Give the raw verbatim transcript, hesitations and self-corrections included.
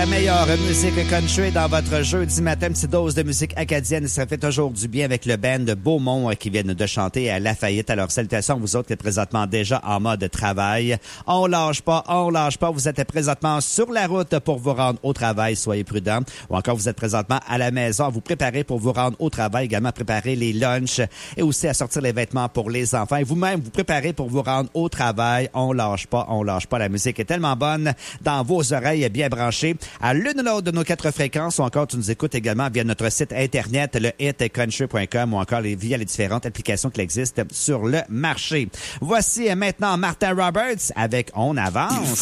La meilleure musique country dans votre jeudi matin, une petite dose de musique acadienne. Ça fait toujours du bien avec le band de Beaumont qui viennent de chanter à Lafayette. Alors, salutations à vous autres qui êtes présentement déjà en mode travail. On lâche pas, on lâche pas. Vous êtes présentement sur la route pour vous rendre au travail. Soyez prudents. Ou encore, vous êtes présentement à la maison. Vous préparez pour vous rendre au travail. Également, préparer les lunchs et aussi à sortir les vêtements pour les enfants. Et vous-même, vous préparez pour vous rendre au travail. On lâche pas, on lâche pas. La musique est tellement bonne dans vos oreilles, bien branchées à l'une ou l'autre de nos quatre fréquences, ou encore tu nous écoutes également via notre site internet, le hit country point com, ou encore les, via les différentes applications qui existent sur le marché. Voici maintenant Martin Roberts avec On avance.